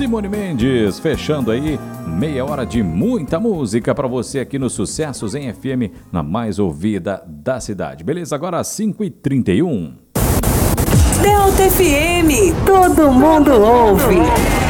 Simone Mendes, fechando aí meia hora de muita música para você aqui no Sucessos em FM, na mais ouvida da cidade. Beleza? Agora 5h31. Delta FM, todo mundo ouve.